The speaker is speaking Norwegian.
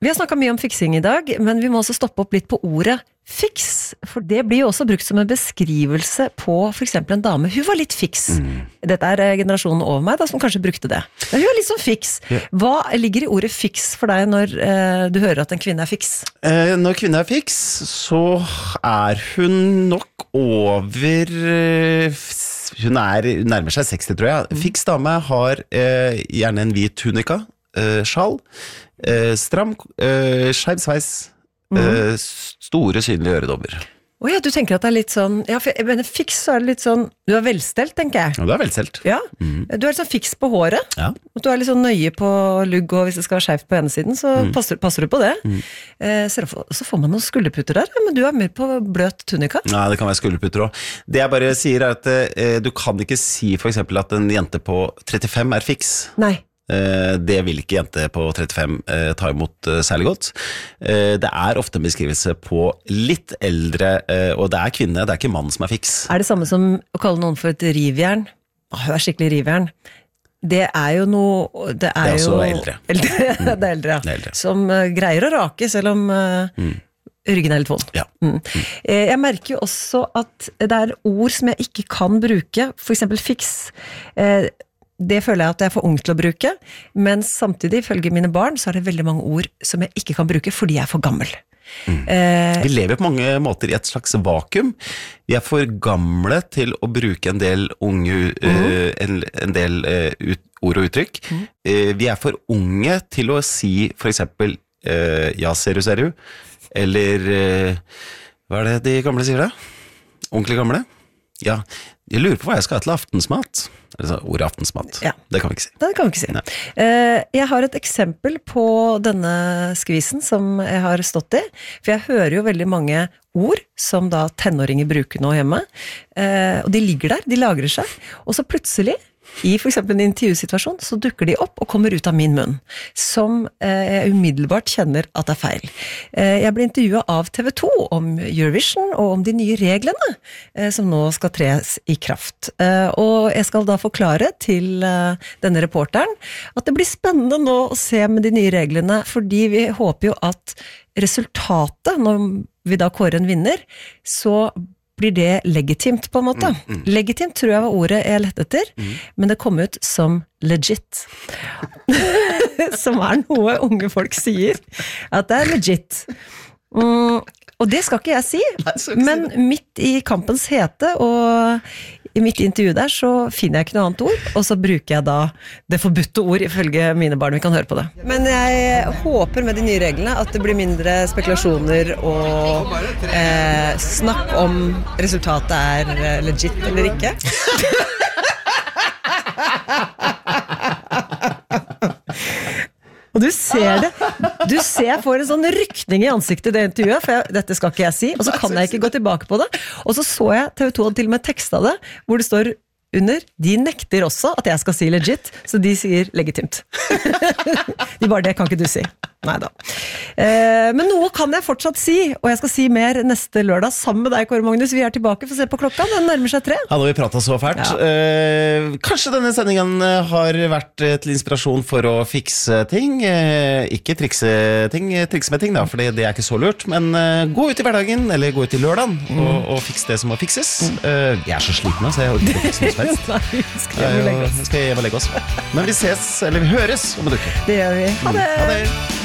Vi har snakket mye om fiksing I dag, men vi må også stoppe opp litt på ordet fiks, for det blir jo også brukt som en beskrivelse på for eksempel en dame. Hun var litt fiks. Dette generasjonen over meg da, som kanskje brukte det. Men hun var litt sånn fiks. Hva ligger I ordet fiks for deg når du hører at en kvinne fiks? Når kvinne fiks, så hun nok over... Hun nærmer seg 60, tror jeg. Fiks dame har gjerne en hvit tunika, sjal, stram, skeiv sveis, store synlige øredobber. Åja, du tenker at det litt sånn, ja, for jeg mener fiks så det litt sånn, du velstelt, tenker jeg. Ja, du velstelt. Ja, du litt sånn fiks på håret, og du litt sånn nøye på lugg, og hvis det skal være skjevt på ene siden, så passer du på det. Så får man noen skulderputter der, men du mer på bløt tunika. Ja, det kan være skulderputter også. Det jeg bare sier at du kan ikke si for eksempel at en jente på 35 fiks. Nei. Det vil ikke jente på 35 ta imot særlig godt. Det ofte en beskrivelse på litt eldre, og det kvinne, det ikke mann som fiks. Det samme som å kalle noen for et rivjern? Hun skikkelig rivjern. Det jo noe... Det også jo eldre. Det eldre, ja. Det eldre. Som greier å rake, selv om ryggen litt vond. Ja. Jeg merker jo også at det ord som jeg ikke kan bruke, for eksempel fiks. Det føler jeg at jeg for ung til å bruke, men samtidig, ifølge mine barn, så det veldig mange ord som jeg ikke kan bruke, fordi jeg for gammel. Vi lever på mange måter I et slags vakuum. Vi for gamle til å bruke en del unge, en del ord og uttrykk. Vi for unge til å si for eksempel ja, ser du, eller hva det de gamle sier da? Ordentlig gamle? Ja, jeg lurer på hva jeg skal ha til aftensmat. Ordet aftensmat. Ja. Det kan vi ikke si. Det kan vi ikke si. Nei. Jeg har et eksempel på denne skvisen som jeg har stått I, for jeg hører jo veldig mange ord som da tenåringer bruker nå hjemme, og de ligger der, de lagrer seg, og så plutselig I for eksempel en intervjusituasjon så dukker de opp og kommer ut av min munn, som jeg umiddelbart kjenner at det feil. Jeg ble intervjuet av TV 2 om Eurovision og om de nye reglene som nå skal tres I kraft. Og jeg skal da forklare til denne reporteren at det blir spennende nå å se med de nye reglene, fordi vi håper jo at resultatet, når vi da kårer en vinner, så blir det legitimt på en måte. Legitimt tror jeg var ordet jeg lette etter, men det kom ut som legit. Som noe unge folk sier, at det legit. Og det skal ikke jeg si, men midt I kampens hete, og I mitt intervju der, så finner jeg ikke noe annet ord, og så bruker jeg da det forbudte ord ifølge mine barn, vi kan høre på det. Men jeg håper med de nye reglene at det blir mindre spekulasjoner og snakk om resultatet legit eller ikke. Og du ser det. Du ser jeg får en sånn rykning I ansiktet I det intervjuet, for dette skal ikke jeg si, og så kan jeg ikke gå tilbake på det. Og så jeg TV 2 til og med tekstet det, hvor det står under, de nekter også at jeg skal si legit, så de sier legitimt. De bare, det kan ikke du si. Neida. Men noe kan jeg fortsatt si, og jeg skal si mer neste lørdag sammen med deg, Kåre Magnus. Vi tilbake for å se på klokka, den nærmer seg 3. Ja, nå har vi pratet så fælt. Ja. Kanskje denne sendingen har vært til inspirasjon for å fikse ting. Ikke trikse med ting da, for det ikke så lurt, men gå ut I hverdagen, eller gå ut I lørdagen, og fikse det som må fikses. Jeg så sliten, så jeg orker ikke fikse noe spenst. Nei, skal vi legge oss. Skal jeg legge oss. Men vi ses, eller vi høres om en uke. Det gjør vi. Ha det! Ha det!